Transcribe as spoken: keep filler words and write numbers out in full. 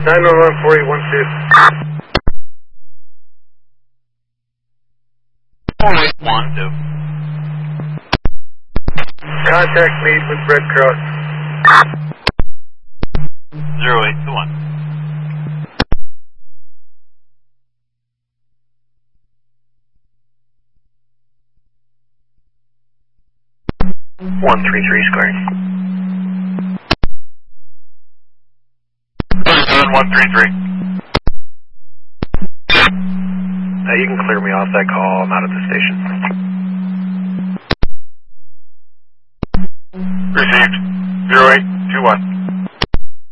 nine one one, four eight one two. four eight one two. Contact made with Red Cross. zero eight two one. one three three squared. seven one three three. Uh, you can clear me off that call. I'm out at the station. Received. zero eight